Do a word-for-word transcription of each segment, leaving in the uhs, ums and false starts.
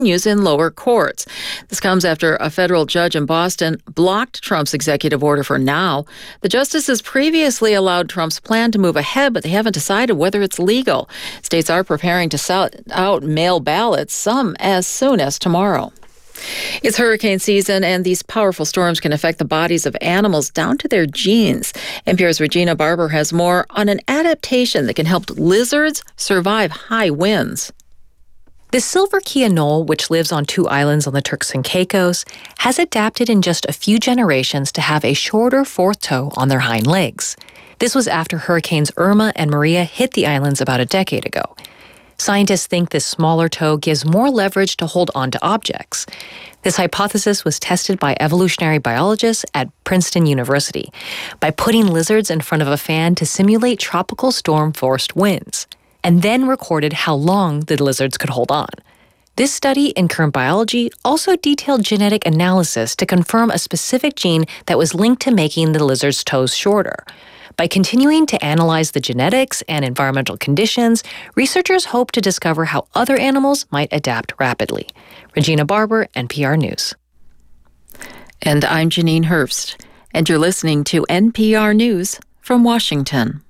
continues in lower courts. This comes after a federal judge in Boston blocked Trump's executive order for now. The justices previously allowed Trump's plan to move ahead, but they haven't decided whether it's legal. States are preparing to send out mail ballots, some as soon as tomorrow. It's hurricane season, and these powerful storms can affect the bodies of animals down to their genes. N P R's Regina Barber has more on an adaptation that can help lizards survive high winds. The silver kea knoll, which lives on two islands on the Turks and Caicos, has adapted in just a few generations to have a shorter fourth toe on their hind legs. This was after Hurricanes Irma and Maria hit the islands about a decade ago. Scientists think this smaller toe gives more leverage to hold onto objects. This hypothesis was tested by evolutionary biologists at Princeton University by putting lizards in front of a fan to simulate tropical storm-forced winds, and then recorded how long the lizards could hold on. This study in Current Biology also detailed genetic analysis to confirm a specific gene that was linked to making the lizard's toes shorter. By continuing to analyze the genetics and environmental conditions, researchers hope to discover how other animals might adapt rapidly. Regina Barber, N P R News. And I'm Janine Herbst, and you're listening to N P R News from Washington.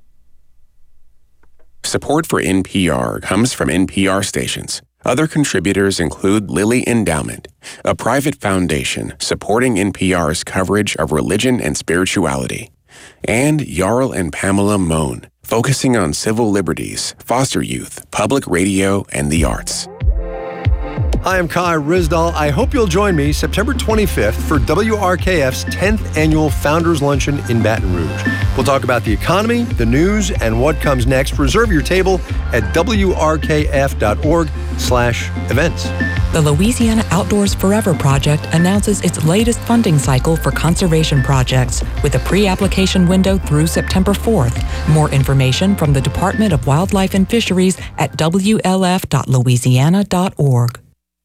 Support for N P R comes from N P R stations. Other contributors include Lilly Endowment, a private foundation supporting N P R's coverage of religion and spirituality, and Jarl and Pamela Mohn, focusing on civil liberties, foster youth, public radio, and the arts. Hi, I'm Kai Rizdal. I hope you'll join me September twenty-fifth for W R K F's tenth Annual Founders Luncheon in Baton Rouge. We'll talk about the economy, the news, and what comes next. Reserve your table at W R K F dot org slash events. The Louisiana Outdoors Forever Project announces its latest funding cycle for conservation projects with a pre-application window through September fourth. More information from the Department of Wildlife and Fisheries at W L F dot louisiana dot org.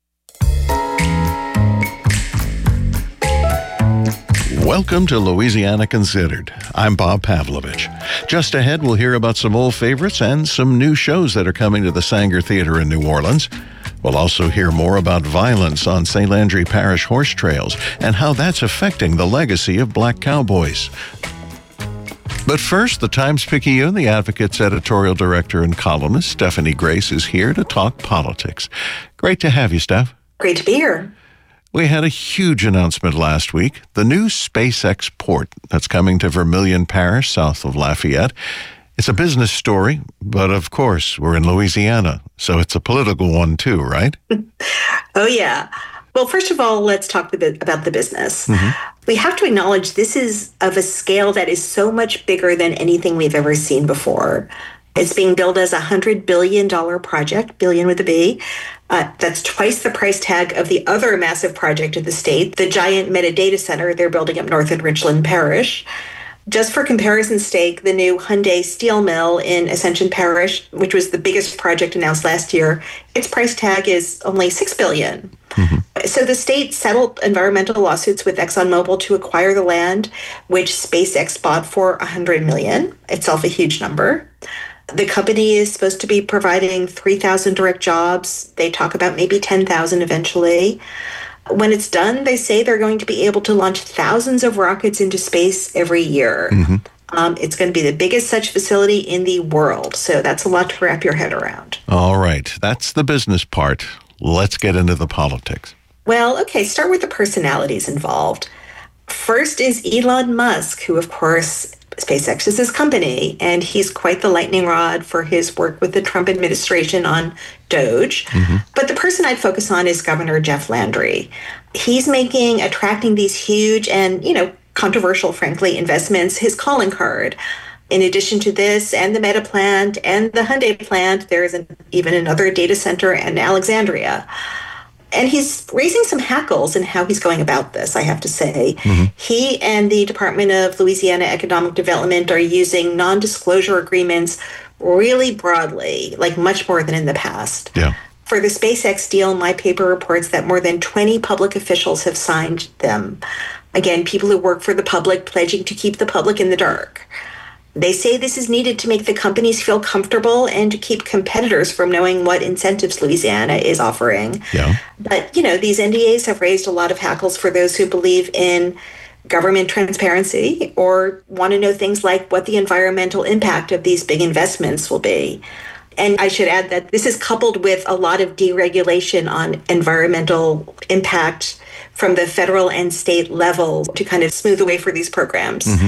Welcome to Louisiana Considered. I'm Bob Pavlovich. Just ahead, we'll hear about some old favorites and some new shows that are coming to the Sanger Theater in New Orleans. We'll also hear more about violence on Saint Landry Parish horse trails and how that's affecting the legacy of black cowboys. But first, the Times-Picayune, the Advocate's editorial director and columnist, Stephanie Grace, is here to talk politics. Great to have you, Steph. Great to be here. We had a huge announcement last week, the new SpaceX port that's coming to Vermilion Parish, south of Lafayette. It's a business story, but of course, we're in Louisiana, so it's a political one too, right? Oh, yeah. Well, first of all, let's talk about the business. Mm-hmm. We have to acknowledge this is of a scale that is so much bigger than anything we've ever seen before. It's being billed as a one hundred billion dollars project, billion with a B. Uh, that's twice the price tag of the other massive project in the state, the giant metadata center they're building up north in Richland Parish. Just for comparison's sake, the new Hyundai steel mill in Ascension Parish, which was the biggest project announced last year, its price tag is only six billion dollars. Mm-hmm. So the state settled environmental lawsuits with ExxonMobil to acquire the land, which SpaceX bought for one hundred million dollars, itself a huge number. The company is supposed to be providing three thousand direct jobs. They talk about maybe ten thousand eventually. When it's done, they say they're going to be able to launch thousands of rockets into space every year. Mm-hmm. Um, it's going to be the biggest such facility in the world. So that's a lot to wrap your head around. All right. That's the business part. Let's get into the politics. Well, okay, start with the personalities involved. First is Elon Musk, who, of course, SpaceX is his company, and he's quite the lightning rod for his work with the Trump administration on Doge. Mm-hmm. But the person I'd focus on is Governor Jeff Landry. He's making, attracting these huge and, you know, controversial, frankly, investments his calling card. In addition to this and the Meta plant and the Hyundai plant, there is an, even another data center in Alexandria. And he's raising some hackles in how he's going about this, I have to say. Mm-hmm. He and the Department of Louisiana Economic Development are using non-disclosure agreements really broadly, like much more than in the past. Yeah. For the SpaceX deal, my paper reports that more than twenty public officials have signed them. Again, people who work for the public, pledging to keep the public in the dark. They say this is needed to make the companies feel comfortable and to keep competitors from knowing what incentives Louisiana is offering. Yeah. But, you know, these N D As have raised a lot of hackles for those who believe in government transparency or want to know things like what the environmental impact of these big investments will be. And I should add that this is coupled with a lot of deregulation on environmental impact from the federal and state level to kind of smooth the way for these programs. Mm-hmm.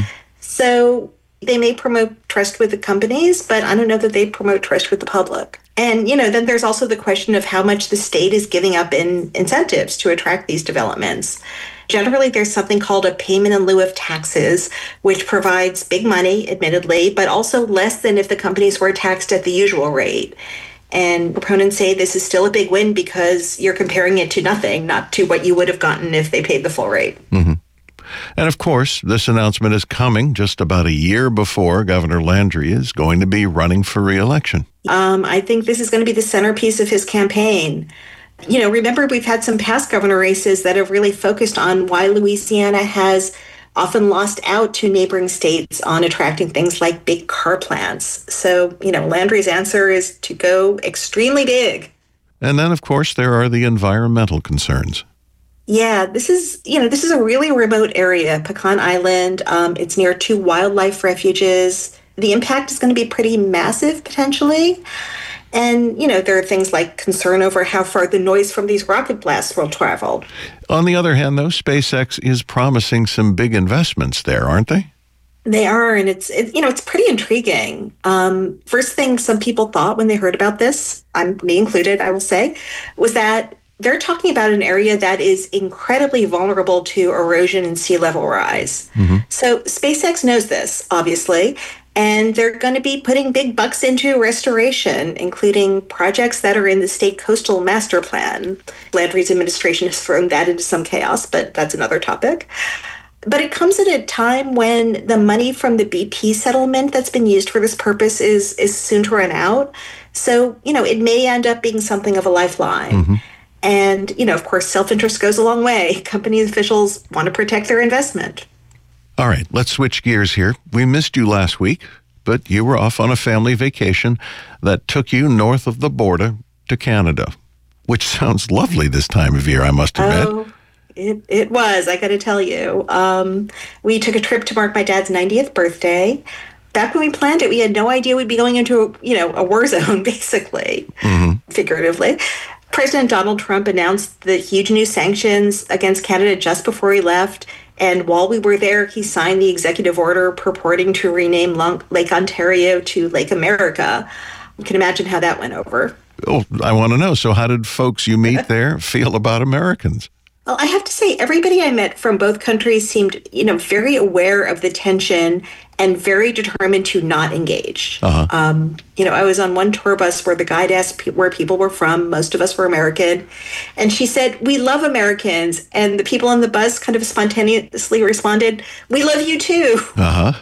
So they may promote trust with the companies, but I don't know that they promote trust with the public. And, you know, then there's also the question of how much the state is giving up in incentives to attract these developments. Generally, there's something called a payment in lieu of taxes, which provides big money, admittedly, but also less than if the companies were taxed at the usual rate. And proponents say this is still a big win because you're comparing it to nothing, not to what you would have gotten if they paid the full rate. Mm-hmm. And of course, this announcement is coming just about a year before Governor Landry is going to be running for re-election. Um, I think this is going to be the centerpiece of his campaign. You know, remember, we've had some past governor races that have really focused on why Louisiana has often lost out to neighboring states on attracting things like big car plants. So, you know, Landry's answer is to go extremely big. And then, of course, there are the environmental concerns. Yeah, this is, you know, this is a really remote area, Pecan Island. Um, it's near two wildlife refuges. The impact is going to be pretty massive, potentially. And, you know, there are things like concern over how far the noise from these rocket blasts will travel. On the other hand, though, SpaceX is promising some big investments there, aren't they? They are, and it's, it, you know, it's pretty intriguing. Um, first thing some people thought when they heard about this, I'm me included, I will say, was that they're talking about an area that is incredibly vulnerable to erosion and sea level rise. Mm-hmm. So SpaceX knows this, obviously, and they're going to be putting big bucks into restoration, including projects that are in the state coastal master plan. Landry's administration has thrown that into some chaos, but that's another topic. But it comes at a time when the money from the B P settlement that's been used for this purpose is is soon to run out. So, you know, it may end up being something of a lifeline. Mm-hmm. And, you know, of course, self-interest goes a long way. Company officials want to protect their investment. All right, let's switch gears here. We missed you last week, but you were off on a family vacation that took you north of the border to Canada, which sounds lovely this time of year, I must admit. Oh, it, it was, I got to tell you. Um, we took a trip to mark my dad's ninetieth birthday. Back when we planned it, we had no idea we'd be going into, you know, a war zone, basically, mm-hmm. figuratively. President Donald Trump announced the huge new sanctions against Canada just before he left. And while we were there, he signed the executive order purporting to rename Lake Ontario to Lake America. You can imagine how that went over. Oh, I want to know. So how did folks you meet there feel about Americans? Well, I have to say, everybody I met from both countries seemed, you know, very aware of the tension and very determined to not engage. Uh-huh. Um, you know, I was on one tour bus where the guide asked pe- where people were from. Most of us were American. And she said, "We love Americans." And the people on the bus kind of spontaneously responded, "We love you too." Uh-huh.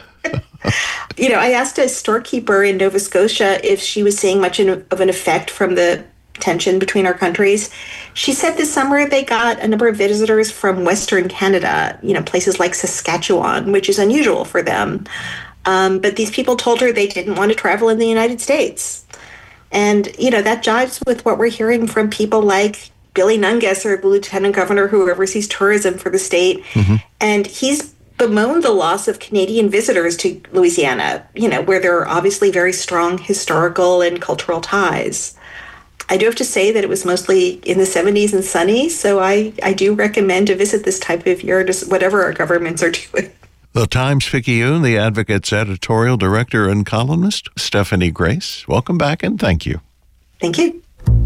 You know, I asked a storekeeper in Nova Scotia if she was seeing much of an effect from the tension between our countries. She said this summer they got a number of visitors from Western Canada, you know, places like Saskatchewan, which is unusual for them. Um, but these people told her they didn't want to travel in the United States. And, you know, that jives with what we're hearing from people like Billy Nungesser, the lieutenant governor who oversees tourism for the state. Mm-hmm. And he's bemoaned the loss of Canadian visitors to Louisiana, you know, where there are obviously very strong historical and cultural ties. I do have to say that it was mostly in the seventies and sunny, so I, I do recommend to visit this type of year, just whatever our governments are doing. The Times-Picayune, the Advocate's editorial director and columnist, Stephanie Grace. Welcome back and thank you. Thank you.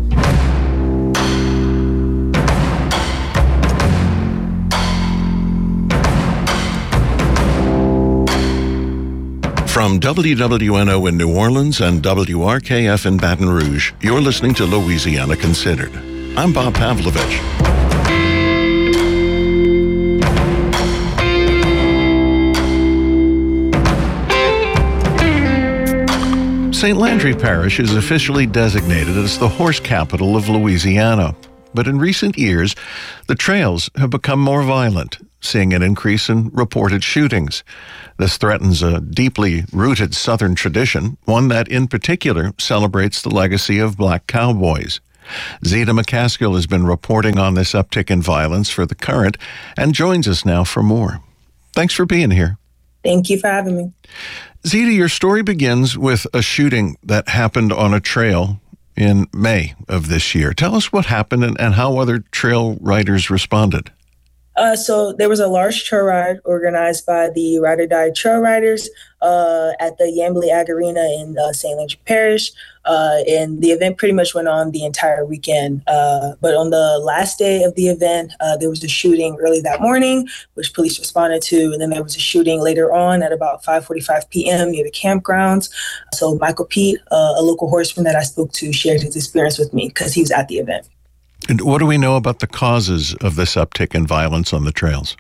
From W W N O in New Orleans and W R K F in Baton Rouge, you're listening to Louisiana Considered. I'm Bob Pavlovich. Saint Landry Parish is officially designated as the horse capital of Louisiana. But in recent years, the trails have become more violent, seeing an increase in reported shootings. This threatens a deeply rooted Southern tradition, one that in particular celebrates the legacy of black cowboys. Zita McCaskill has been reporting on this uptick in violence for The Current and joins us now for more. Thanks for being here. Thank you for having me. Zita, your story begins with a shooting that happened on a trail in May of this year. Tell us what happened and, and how other trail riders responded. Uh, so there was a large trail ride organized by the Ride or Die Trail Riders uh, at the Yambly Ag Arena in uh, Saint Landry Parish. Uh, and the event pretty much went on the entire weekend. Uh, but on the last day of the event, uh, there was a shooting early that morning, which police responded to. And then there was a shooting later on at about five forty-five p.m. near the campgrounds. So Michael Pete, uh, a local horseman that I spoke to, shared his experience with me because he was at the event. And what do we know about the causes of this uptick in violence on the trails?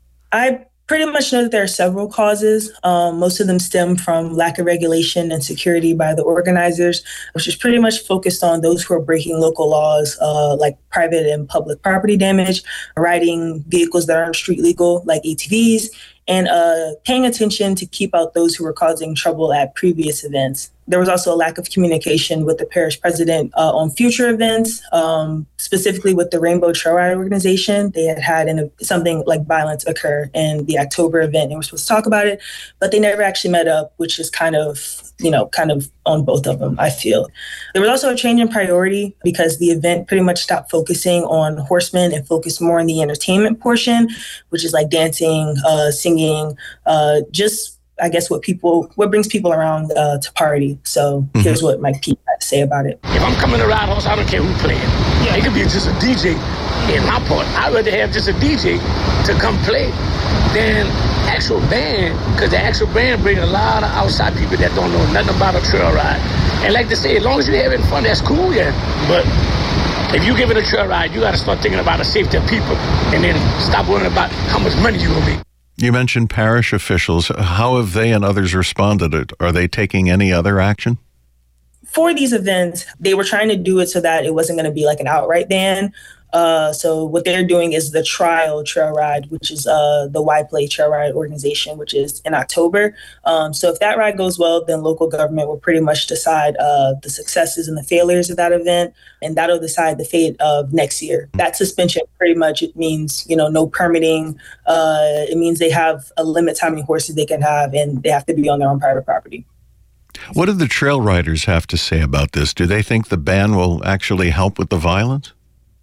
I pretty much know that there are several causes. Um, most of them stem from lack of regulation and security by the organizers, which is pretty much focused on those who are breaking local laws, uh, like private and public property damage, riding vehicles that aren't street legal, like A T Vs, and uh, paying attention to keep out those who were causing trouble at previous events. There was also a lack of communication with the parish president uh, on future events, um, specifically with the Rainbow Trail Ride organization. They had had an, something like violence occur in the October event. They were supposed to talk about it, but they never actually met up, which is kind of, you know, kind of on both of them, I feel. There was also a change in priority because the event pretty much stopped focusing on horsemen and focused more on the entertainment portion, which is like dancing, uh, singing, uh, just I guess what people, what brings people around uh, to party. So mm-hmm. Here's what Mike Pete had to say about it. If I'm coming to ride horse, I don't care who playing. Yeah, it could be just a D J. In my part, I'd rather have just a D J to come play than actual band, because the actual band bring a lot of outside people that don't know nothing about a trail ride. And like they say, as long as you're having fun, that's cool, yeah. But if you give it a trail ride, you got to start thinking about the safety of people and then stop worrying about how much money you're going to make. You mentioned parish officials. How have they and others responded? Are they taking any other action? For these events, they were trying to do it so that it wasn't going to be like an outright ban. Uh, so what they're doing is the trial trail ride, which is uh, the Y Play Trail Ride organization, which is in October. Um, so if that ride goes well, then local government will pretty much decide uh, the successes and the failures of that event, and that'll decide the fate of next year. That suspension pretty much, it means, you know, no permitting. Uh, it means they have a limit to how many horses they can have, and they have to be on their own private property. What do the trail riders have to say about this? Do they think the ban will actually help with the violence?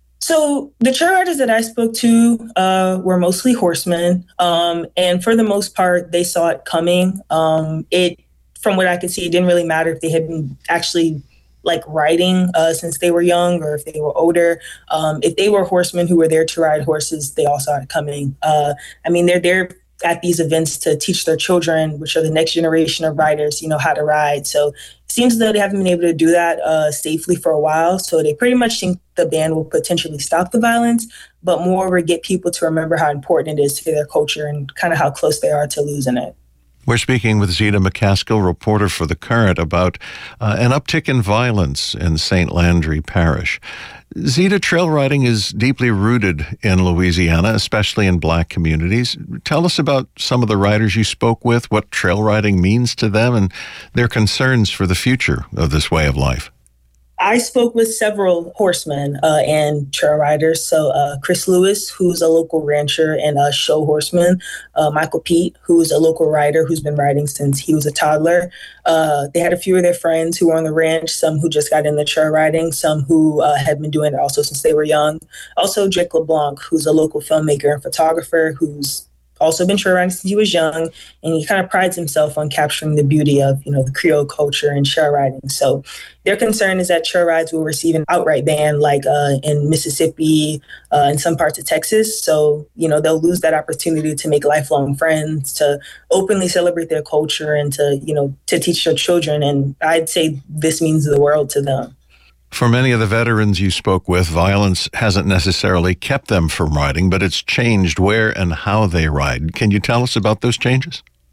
So the trail riders that I spoke to uh, were mostly horsemen, um, and for the most part, they saw it coming. Um, it, from what I could see, it didn't really matter if they had been actually like riding uh, since they were young or if they were older. Um, if they were horsemen who were there to ride horses, they all saw it coming. Uh, I mean, they're there at these events to teach their children, which are the next generation of riders, you know, how to ride. So it seems as though they haven't been able to do that uh, safely for a while. So they pretty much think the ban will potentially stop the violence, but moreover, get people to remember how important it is to their culture and kind of how close they are to losing it. We're speaking with Zita McCaskill, reporter for The Current, about uh, an uptick in violence in Saint Landry Parish. Zita, trail riding is deeply rooted in Louisiana, especially in black communities. Tell us about some of the riders you spoke with, what trail riding means to them, and their concerns for the future of this way of life. I spoke with several horsemen uh, and trail riders. So uh, Chris Lewis, who's a local rancher and a show horseman. Uh, Michael Pete, who's a local rider who's been riding since he was a toddler. Uh, they had a few of their friends who were on the ranch, some who just got into trail riding, some who uh, had been doing it also since they were young. Also Drake LeBlanc, who's a local filmmaker and photographer who's also been trail riding since he was young, and he kind of prides himself on capturing the beauty of, you know, the Creole culture and trail riding. So their concern is that trail rides will receive an outright ban, like uh, in Mississippi uh, and some parts of Texas. So, you know, they'll lose that opportunity to make lifelong friends, to openly celebrate their culture, and to, you know, to teach their children. And I'd say this means the world to them. For many of the veterans you spoke with, violence hasn't necessarily kept them from riding, but it's changed where and how they ride. Can you tell us about those changes?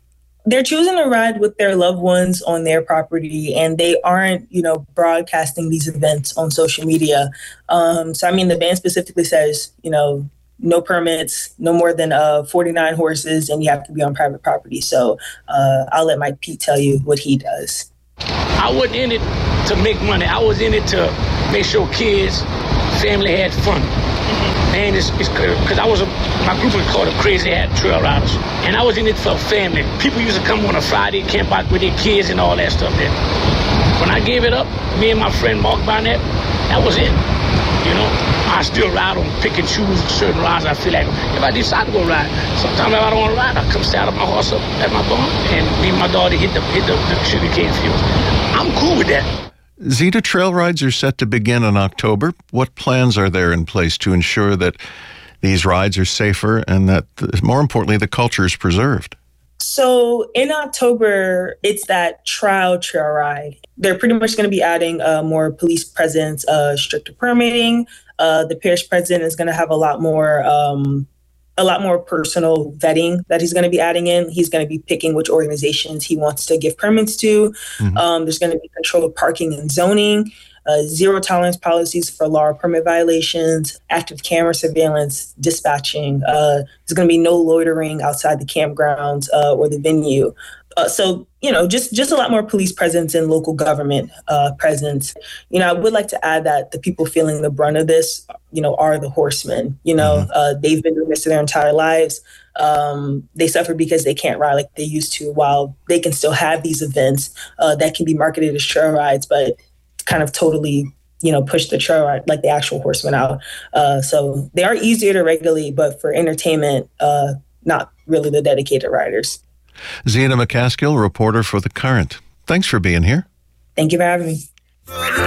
They're choosing to ride with their loved ones on their property, and they aren't, you know, broadcasting these events on social media. Um, so, I mean, the ban specifically says, you know, no permits, no more than uh, forty-nine horses, and you have to be on private property. So uh, I'll let Mike Pete tell you what he does. I wasn't in it to make money. I was in it to make sure kids, family had fun. And it's because I was a, my group was called the Crazy Hat Trail Riders, and I was in it for family. People used to come on a Friday, camp out with their kids and all that stuff. There, when I gave it up, me and my friend Mark Barnett, that was it. You know, I still ride on pick and choose certain rides. I feel like if I decide to go ride, sometimes if I don't want to ride, I come saddle my horse up at my barn, and me and my daughter hit the hit the, the sugarcane fields. I'm cool with that. Zeta trail rides are set to begin in October. What plans are there in place to ensure that these rides are safer and that, more importantly, the culture is preserved? So in October, it's that trial trail ride. They're pretty much going to be adding uh, more police presence, uh, stricter permitting. Uh, the parish president is going to have a lot more um, a lot more personal vetting that he's going to be adding in. He's going to be picking which organizations he wants to give permits to. Mm-hmm. Um, there's going to be controlled parking and zoning, uh, zero tolerance policies for law or permit violations, active camera surveillance, dispatching. Uh, there's going to be no loitering outside the campgrounds uh, or the venue. Uh, so, you know, just, just a lot more police presence and local government uh, presence. You know, I would like to add that the people feeling the brunt of this, you know, are the horsemen. You know, mm-hmm. uh, they've been doing this their entire lives. Um, they suffer because they can't ride like they used to, while they can still have these events uh, that can be marketed as trail rides, but kind of totally, you know, push the trail ride, like the actual horsemen out. Uh, so they are easier to regulate, but for entertainment, uh, not really the dedicated riders. Zena McCaskill, reporter for The Current. Thanks for being here. Thank you for having me.